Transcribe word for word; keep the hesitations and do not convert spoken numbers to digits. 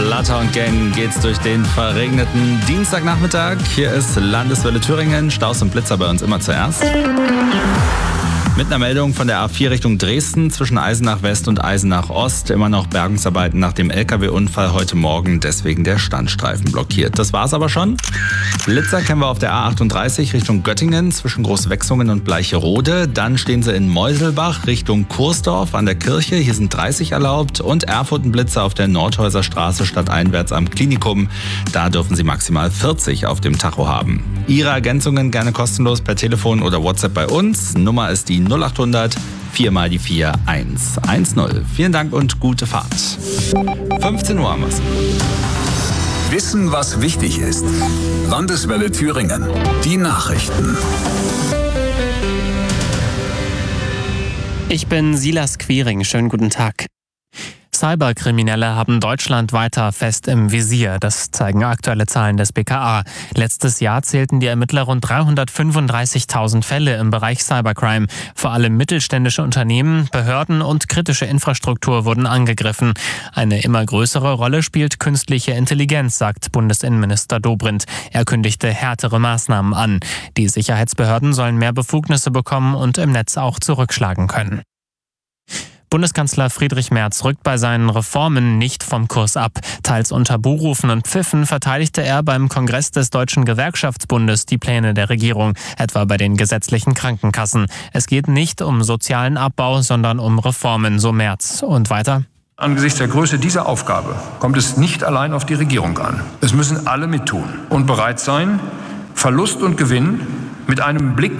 Blatter und Gang geht's durch den verregneten Dienstagnachmittag. Hier ist Landeswelle Thüringen. Staus und Blitzer bei uns immer zuerst. Mit einer Meldung von der A vier Richtung Dresden zwischen Eisenach West und Eisenach Ost. Immer noch Bergungsarbeiten nach dem L K W-Unfall heute Morgen, deswegen der Standstreifen blockiert. Das war's aber schon. Blitzer kennen wir auf der A achtunddreißig Richtung Göttingen zwischen Großwechsungen und Bleicherode. Dann stehen sie in Meuselbach Richtung Kursdorf an der Kirche. Hier sind dreißig erlaubt. Und Erfurt ein Blitzer auf der Nordhäuser Straße stadteinwärts am Klinikum. Da dürfen Sie maximal vierzig auf dem Tacho haben. Ihre Ergänzungen gerne kostenlos per Telefon oder WhatsApp bei uns. Nummer ist die null achthundert vier mal die vier eins eins null. Vielen Dank und gute Fahrt. fünfzehn Uhr haben wir's. Wissen, was wichtig ist. Landeswelle Thüringen. Die Nachrichten. Ich bin Silas Quiring. Schönen guten Tag. Cyberkriminelle haben Deutschland weiter fest im Visier. Das zeigen aktuelle Zahlen des B K A. Letztes Jahr zählten die Ermittler rund dreihundertfünfunddreißigtausend Fälle im Bereich Cybercrime. Vor allem mittelständische Unternehmen, Behörden und kritische Infrastruktur wurden angegriffen. Eine immer größere Rolle spielt künstliche Intelligenz, sagt Bundesinnenminister Dobrindt. Er kündigte härtere Maßnahmen an. Die Sicherheitsbehörden sollen mehr Befugnisse bekommen und im Netz auch zurückschlagen können. Bundeskanzler Friedrich Merz rückt bei seinen Reformen nicht vom Kurs ab. Teils unter Buhrufen und Pfiffen verteidigte er beim Kongress des Deutschen Gewerkschaftsbundes die Pläne der Regierung, etwa bei den gesetzlichen Krankenkassen. Es geht nicht um sozialen Abbau, sondern um Reformen, so Merz. Und weiter? Angesichts der Größe dieser Aufgabe kommt es nicht allein auf die Regierung an. Es müssen alle mittun und bereit sein, Verlust und Gewinn mit einem Blick